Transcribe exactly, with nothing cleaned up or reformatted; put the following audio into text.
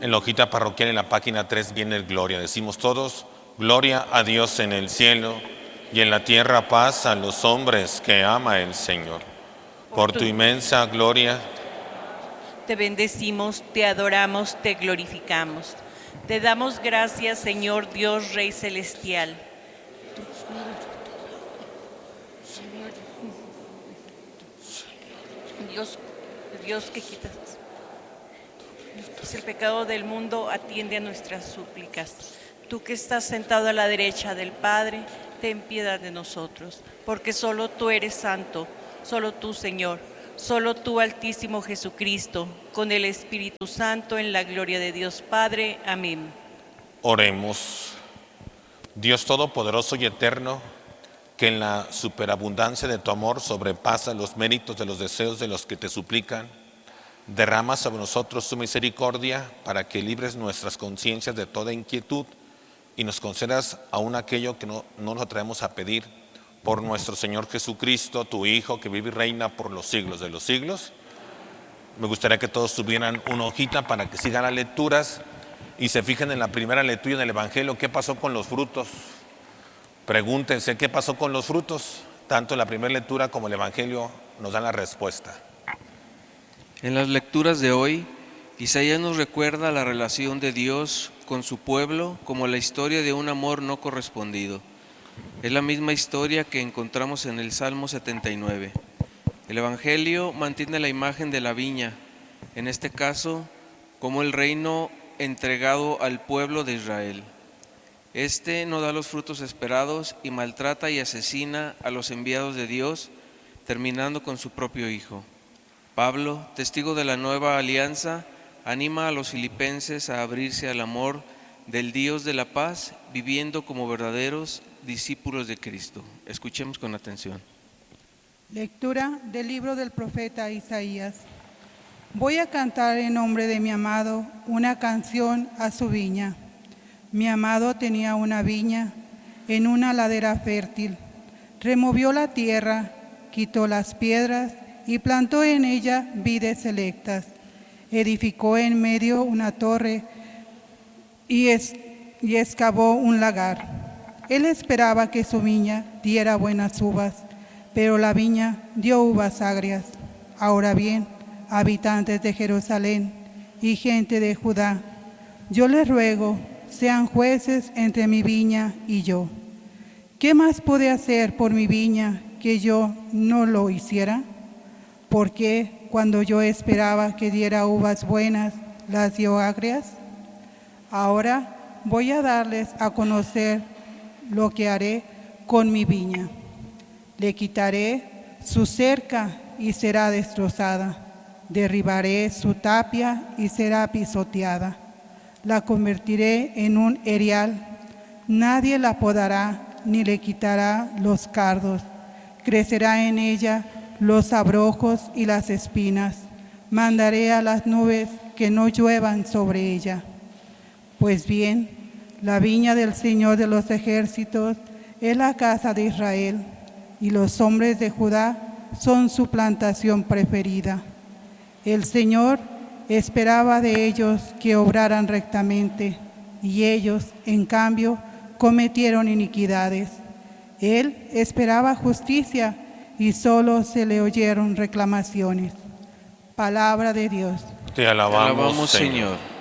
En la hojita parroquial en la página tres viene el gloria. Decimos todos, gloria a Dios en el cielo y en la tierra paz a los hombres que ama el Señor. Por tu inmensa gloria te bendecimos, te adoramos, te glorificamos. Te damos gracias, Señor Dios, Rey Celestial. Dios, Dios que quitas el pecado del mundo, atiende a nuestras súplicas. Tú que estás sentado a la derecha del Padre, ten piedad de nosotros, porque solo tú eres santo, solo tú, Señor, solo tú, Altísimo Jesucristo, con el Espíritu Santo, en la gloria de Dios Padre. Amén. Oremos. Dios Todopoderoso y Eterno, que en la superabundancia de tu amor sobrepasa los méritos de los deseos de los que te suplican, derrama sobre nosotros tu misericordia para que libres nuestras conciencias de toda inquietud y nos concedas aún aquello que no, no nos atrevemos a pedir, por nuestro Señor Jesucristo, tu Hijo, que vive y reina por los siglos de los siglos. Me gustaría que todos tuvieran una hojita para que sigan las lecturas y se fijen en la primera lectura en el Evangelio, ¿qué pasó con los frutos? Pregúntense, ¿qué pasó con los frutos? Tanto la primera lectura como el Evangelio nos dan la respuesta. En las lecturas de hoy, Isaías nos recuerda la relación de Dios con su pueblo como la historia de un amor no correspondido. Es la misma historia que encontramos en el Salmo setenta y nueve. El Evangelio mantiene la imagen de la viña, en este caso, como el reino entregado al pueblo de Israel. Este no da los frutos esperados y maltrata y asesina a los enviados de Dios, terminando con su propio Hijo. Pablo, testigo de la nueva alianza, anima a los filipenses a abrirse al amor del Dios de la paz, viviendo como verdaderos discípulos de Cristo. Escuchemos con atención. Lectura del libro del profeta Isaías. Voy a cantar en nombre de mi amado una canción a su viña. Mi amado tenía una viña en una ladera fértil. Removió la tierra, quitó las piedras y plantó en ella vides selectas. Edificó en medio una torre y, es, y excavó un lagar. Él esperaba que su viña diera buenas uvas, pero la viña dio uvas agrias. Ahora bien, habitantes de Jerusalén y gente de Judá, yo les ruego, sean jueces entre mi viña y yo. ¿Qué más puede hacer por mi viña que yo no lo hiciera? ¿Por qué cuando yo esperaba que diera uvas buenas, las dio agrias? Ahora voy a darles a conocer lo que haré con mi viña. Le quitaré su cerca y será destrozada. Derribaré su tapia y será pisoteada. La convertiré en un erial. Nadie la podará ni le quitará los cardos. Crecerá en ella los abrojos y las espinas. Mandaré a las nubes que no lluevan sobre ella. Pues bien, la viña del Señor de los ejércitos es la casa de Israel, y los hombres de Judá son su plantación preferida. El Señor esperaba de ellos que obraran rectamente, y ellos, en cambio, cometieron iniquidades. Él esperaba justicia, y solo se le oyeron reclamaciones. Palabra de Dios. Te alabamos, Te alabamos, Señor. Señor.